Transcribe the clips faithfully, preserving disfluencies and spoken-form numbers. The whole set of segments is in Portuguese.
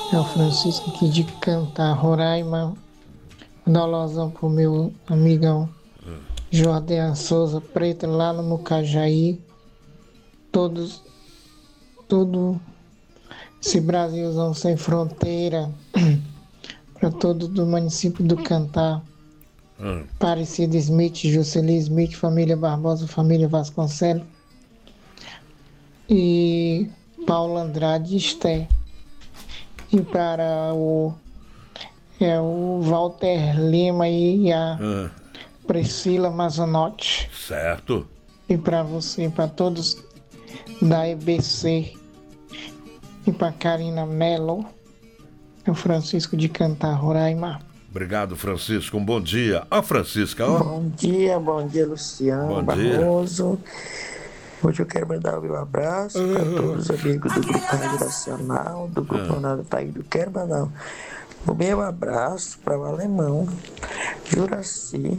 É o Francisco aqui de Cantar, Roraima. Dá um alôzão pro meu amigão Jordan Souza Preto lá no Mucajaí. Todos, todo esse Brasilzão sem fronteira. Para todos do município do Cantar. Hum. Aparecida Smith, Juscelino Smith, família Barbosa, família Vasconcelos. E Paulo Andrade Esté. E para o, é, o Walter Lima e a Hum. Priscila Mazanotti. Certo. E para você, para todos da E B C. E para Karina Mello. É o Francisco de Cantar, Roraima. Obrigado, Francisco. Um bom dia. Ó, Francisca, ó. Bom dia, bom dia, Luciano Bom Barroso. Hoje eu quero mandar o meu abraço para todos os amigos do Grupo Rádio Nacional, do Grupo Jornal do Taído. Quero mandar o meu abraço para o Alemão, Juraci,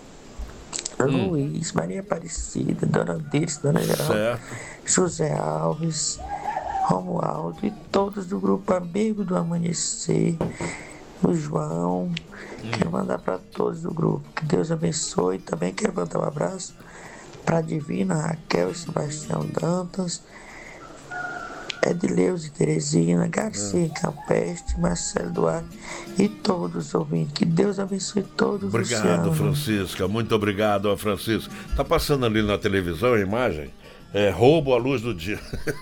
Hum. Luiz, Maria Aparecida, Dona Dirce, Dona Geralda, Certo. José Alves, Romualdo e todos do Grupo Amigo do Amanhecer, o João. Quero mandar para todos do grupo. Que Deus abençoe. Também quero mandar um abraço para a Divina, Raquel e Sebastião Dantas, Edileuze Teresina, Garcia Campestre, Marcelo Duarte e todos os ouvintes. Que Deus abençoe todos. Obrigado, Luciano. Francisca. Muito obrigado, ó, Francisco. Tá passando ali na televisão a imagem? É, roubo à luz do dia.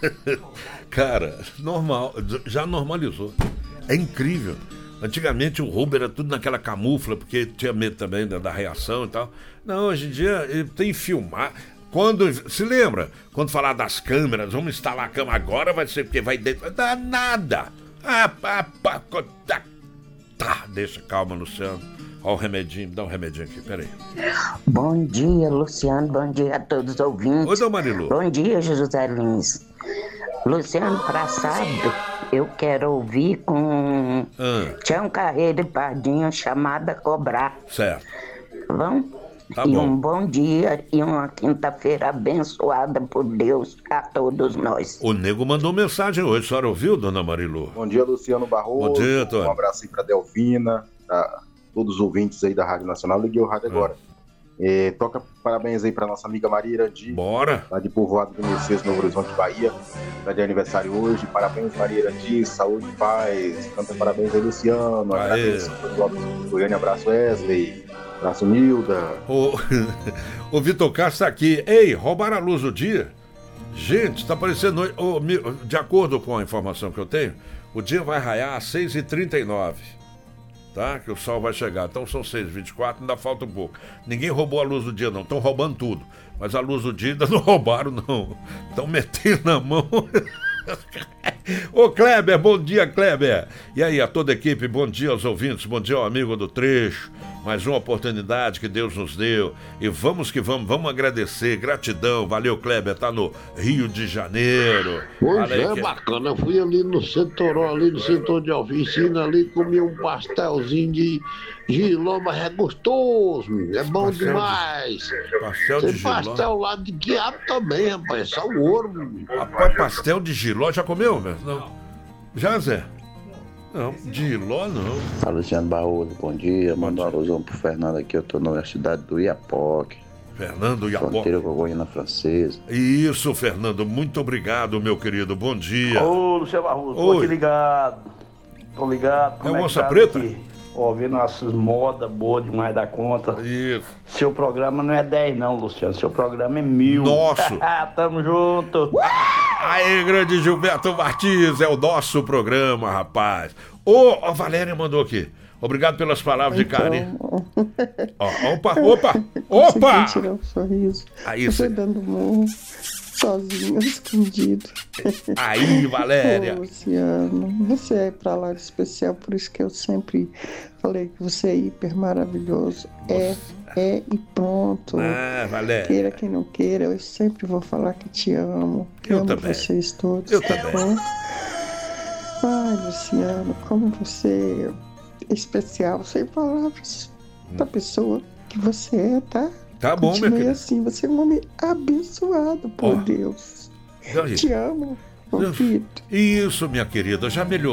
Cara, normal, já normalizou. É incrível. Antigamente o roubo era tudo naquela camufla, porque tinha medo também da, da reação e tal. Não, hoje em dia ele tem filmar. Quando, se lembra? Quando falar das câmeras, vamos instalar a câmera agora, vai ser porque vai dentro. Vai dar nada. Ah, pá, pá, tá, tá. Deixa, calma, Luciano. Ó o remedinho, dá um remedinho aqui, peraí. Bom dia, Luciano, bom dia a todos os ouvintes. Oi, Dom Marilu. Bom dia, José Lins. Luciano, para sábado, eu quero ouvir com Ah. Tião Carreiro e Pardinho, chamada Cobrar. Certo. Vão? Tá e bom. um bom dia e uma quinta-feira abençoada por Deus a todos nós. O Nego mandou mensagem hoje, a senhora ouviu, Dona Marilu? Bom dia, Luciano Barroso. Bom dia, Antônio. Um abraço aí pra Delfina, pra todos os ouvintes aí da Rádio Nacional. Liguei o rádio agora. É, toca parabéns aí pra nossa amiga Maria Irandi. Bora. Lá de Povoado do Mercedes, Novo Horizonte, Bahia. Tá de aniversário hoje. Parabéns, Maria Irandi. Saúde e paz. Canta parabéns aí, Luciano. Aê. Agradeço. Goiânia, abraço, Wesley. Abraço, Nilda. O, o Vitor Castro tá aqui. Ei, roubaram a luz do dia? Gente, tá parecendo noite. Ô, mi- de acordo com a informação que eu tenho, o dia vai raiar às seis e trinta e nove. Tá? Que o sol vai chegar. Então são seis e vinte e quatro, ainda falta um pouco. Ninguém roubou a luz do dia, não. Estão roubando tudo. Mas a luz do dia ainda não roubaram, não. Estão metendo na mão. Ô Kleber, bom dia, Kleber. E aí, a toda a equipe, bom dia aos ouvintes, bom dia ao amigo do trecho. Mais uma oportunidade que Deus nos deu. E vamos que vamos, vamos agradecer. Gratidão, valeu, Kleber, tá no Rio de Janeiro. Pois Olha aí é, que- bacana. Eu fui ali no setor, ali no setor de oficina, ali comi um pastelzinho de giló, mas é gostoso, é bom Pastel de- demais. Pastel de Tem giló. pastel lá de quiabo também, rapaz, é só o ouro. Rapaz, pastel de giló, já comeu, velho? Não. Já, Zé? Não, de giló não. Fala, Luciano Barroso, bom dia. Manda um alusão pro Fernando aqui, eu tô na cidade do Iapoque, Fernando Iapó. fronteira com a Guiana Francesa. Isso, Fernando, muito obrigado, meu querido. Bom dia. Ô, Luciano Barroso, tô Oi. aqui ligado. Tô ligado. É o que Onça tá Preta? aqui? Ouvindo essas modas boas demais da conta. Isso. Seu programa não é dez não, Luciano. Seu programa é mil. Nosso. Tamo junto. Aí, grande Gilberto Martins, é o nosso programa, rapaz. Ô, a Valéria mandou aqui. Obrigado pelas palavras de carinho. Ó, opa, opa, opa! Consegui tirar um sorriso. Aí, Eu cê- fui dando murro, sozinho, escondido. Aí, Valéria. Ô, Luciano, você é pra lá de especial, por isso que eu sempre falei que você é hiper maravilhoso. É, é e pronto. Ah, Valéria. Queira quem não queira, eu sempre vou falar que te amo. Que Eu amo também. vocês todos. Eu tá também. bom? Ai, Luciano, como você é especial, sem palavras, da pessoa que você é, tá? Tá bom, minha Continue querida. assim, você é um homem abençoado por Ó. Deus. Aí. Te amo, meu filho. Isso, minha querida, já melhorou.